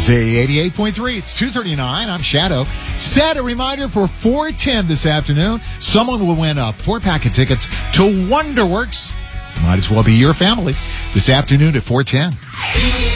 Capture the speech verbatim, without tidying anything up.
Z eighty-eight point three. It's two thirty-nine. I'm Shadow. Set a reminder for four ten this afternoon. Someone will win a four-pack of tickets to Wonderworks. Might as well be your family this afternoon at four ten.